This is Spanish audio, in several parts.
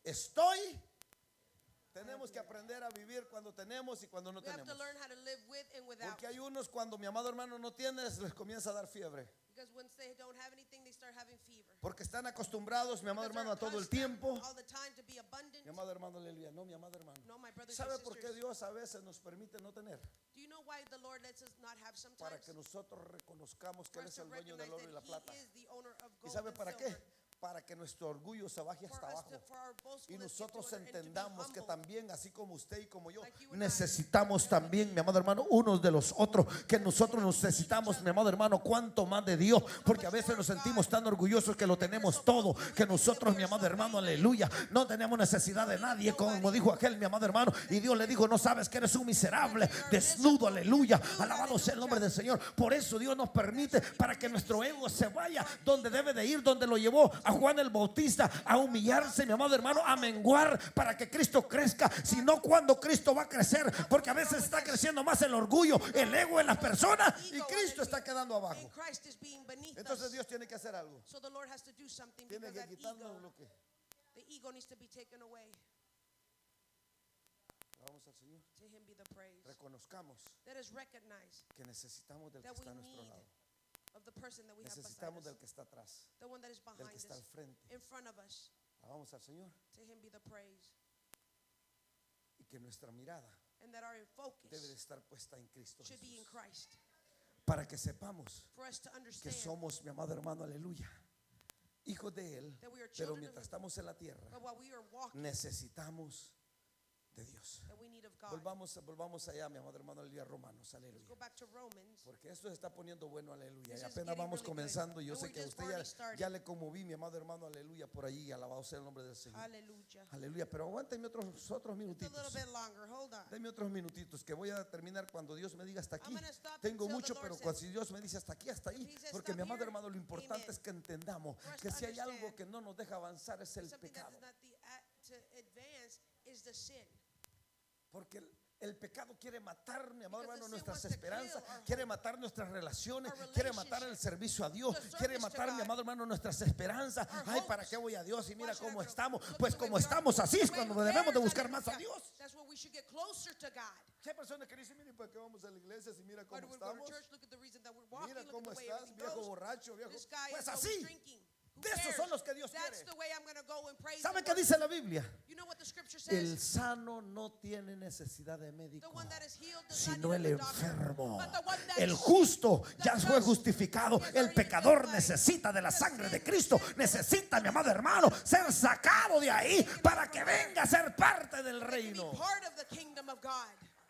estoy. Tenemos que aprender a vivir cuando tenemos y cuando no We have tenemos. to learn how to live with and without. Porque hay unos cuando mi amado hermano no tiene, les comienza a dar fiebre. Because once they don't have anything, they start having fever. Porque están acostumbrados, mi amado Because hermano, a they're todo el accustomed tiempo. all the time to be abundant. Mi amado hermano, aleluya. No, mi amado hermano. No, my brothers ¿Sabe and por qué sisters. Dios a veces nos permite no tener? Do you know why the Lord lets us not have sometimes? Para que nosotros reconozcamos que For Él us es to el dueño recognize del oro y la that plata. He is the owner of ¿Y gold sabe and para silver. qué? Para que nuestro orgullo se baje hasta abajo. For our Y boastfulness nosotros to and to be entendamos que humble. también, así como usted y como yo, Like you and I, necesitamos también, mi amado hermano, unos de los otros. Que nosotros necesitamos, mi amado hermano, cuánto más de Dios. Porque a veces nos sentimos tan orgullosos que lo tenemos todo. Que nosotros, mi amado hermano, aleluya, no tenemos necesidad de nadie. Como dijo aquel, mi amado hermano. Y Dios le dijo, no sabes que eres un miserable, desnudo, aleluya. Alabado sea el nombre del Señor. Por eso Dios nos permite para que nuestro ego se vaya donde debe de ir, donde lo llevó a Juan el Bautista, a humillarse, mi amado hermano, a menguar para que Cristo crezca. Si no, cuando Cristo va a crecer, porque a veces está creciendo más el orgullo, el ego en las personas, y Cristo está quedando abajo. And Christ is being beneath Entonces us. Dios tiene que hacer algo. So the Lord has to do something Tiene because que that quitarnos ego, lo que. the ego needs to be taken away. Vamos al Señor. To Him be the praise. Reconozcamos Let us recognize que necesitamos del que that we está a nuestro need lado. of the person that we have beside Necesitamos us, del que está atrás, the one that is del behind que está al us, frente. in front of us. Vamos al Señor. To Him be the praise. Y que nuestra mirada And that our debe de focus estar puesta en Cristo should be in Jesús. Christ. Para que sepamos For us to que understand somos, mi amado hermano, aleluya, hijos de Él. that we are Pero children of mientras Him. estamos en la tierra, But while we are walking, necesitamos de Dios. that we need of God. Volvamos allá, mi amado hermano, aleluya, Romanos, Let's aleluya. go back to Romans. Porque esto se está poniendo bueno, aleluya. This Y is apenas getting vamos really good. comenzando. Yo And sé we que a just usted barely started. ya le conmoví, mi amado hermano, aleluya, por allí. Alabado sea el nombre del Señor. Hallelujah. Aleluya. Pero aguántenme otros Just a little minutitos. bit longer. Hold on. Denme otros minutitos que voy a terminar cuando Dios me diga hasta aquí. I'm gonna stop Tengo until mucho, the pero Lord says- si Dios me dice hasta aquí, hasta ahí. If he says Porque stop mi amado here, hermano, lo importante amen. es que entendamos For us que to si hay algo understand que no nos deja avanzar es el Something that pecado. does not to advance is the sin. Porque el pecado quiere matar, mi amado Because hermano, the sin nuestras wants to esperanzas, kill our quiere hope, matar nuestras relaciones, our quiere matar el relationship, servicio a Dios, the service quiere to matar, mi God, amado hermano, nuestras esperanzas. our Ay, ¿para hopes. qué voy a Dios? Y mira Why should I cómo go? estamos. Look Pues at the way como we are. estamos así es The way cuando we debemos de are, buscar más a hallelujah. Dios. That's where we should get closer to God. Si hay personas que dicen, mire, ¿para qué vamos a la iglesia? Si mira Why cómo do we go to estamos. church? Look at the reason that we're walking. Mira Look cómo at the way estás, everything viejo goes. borracho, viejo. This guy Pues is always así. drinking. Who De esos cares? son los que Dios That's quiere. the way I'm going to go and praise ¿Sabe the qué Lord. dice la Biblia? You know what the scripture El says? sano no tiene necesidad de The médico, one that is healed does not sino need el a doctor, enfermo. but the one that El is justo sick, ya the fue just, justificado. he has El already been pecador justified. necesita de la The sangre de sin- Cristo. sin- Necesita, mi amado hermano, ser sacado de ahí para que venga a ser parte del to be reino. part of the kingdom of God.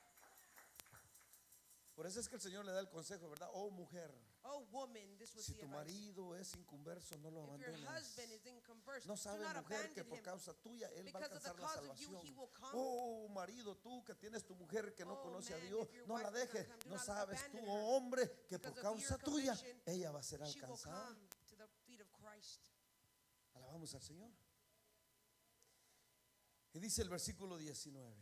Por eso es que el Señor le da el consejo, ¿verdad? Oh mujer, Oh woman, this was si the tu advice. marido es inconverso, no lo If your abandones. husband is inconversed, No do sabe, not mujer, que abandon por him. causa tuya él va a Because of the alcanzar la cause of you, salvación. he will come. Oh marido, tú que tienes tu mujer que no Oh, conoce a man, Dios, if your no wife la does not dejes. come, do No not sabes tú, abandon her. oh hombre, que por Because of your causa tuya conviction, ella va a ser she will alcanzada. come to the feet of Christ. Alabamos al Señor. Y dice el versículo 19.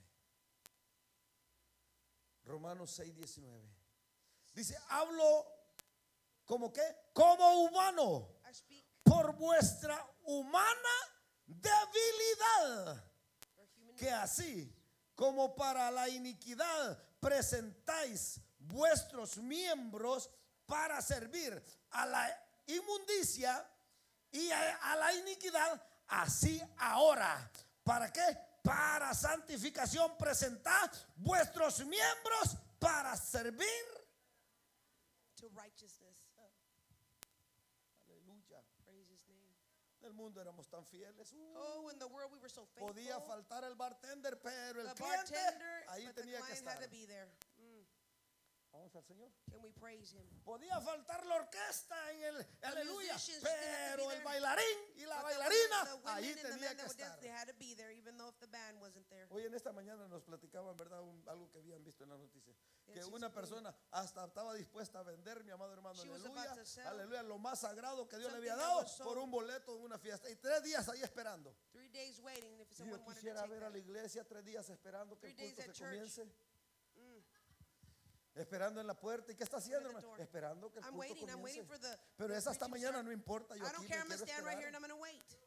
Romanos 6:19. Dice, hablo como que, como humano, I speak por vuestra humana debilidad, for human que así como para la iniquidad presentáis vuestros miembros para servir a la inmundicia y a la iniquidad, así ahora. ¿Para qué? Para santificación presentad vuestros miembros para servir. to righteousness. Aleluya. Praise his name. En el mundo éramos tan fieles. Oh, in the world we were so faithful. Podía faltar el bartender, pero el The cliente bartender, ahí but the tenía que client estar. had to be there. Vamos al Señor. Can we praise him? Podía faltar la orquesta en el aleluya, musicians didn't have to be pero el there. bailarín y la But the bailarina women ahí and the tenía men que that would dance, estar. they had to be there, even though if the band wasn't there. Hoy en esta mañana nos platicaban, ¿verdad? Algo que habían visto en la noticia. Que Yes, una it's persona hasta estaba dispuesta a vender, mi amado hermano, She was aleluya, about to sell aleluya, lo más sagrado que Dios le había something that dado was sold. por un boleto de una fiesta. Y 3 días ahí esperando. 3 days waiting if Y someone yo wanted to quisiera take ver a la that. iglesia 3 días esperando que el 3 days culto at se church. comience. Esperando en la puerta. ¿Y qué está haciendo, at the hermano? door. Esperando que el I'm culto waiting comience. for the Pero esa hasta preaching mañana start. no importa. Yo I aquí don't me care, I'm going quiero to stand right here and esperar. I'm going to wait.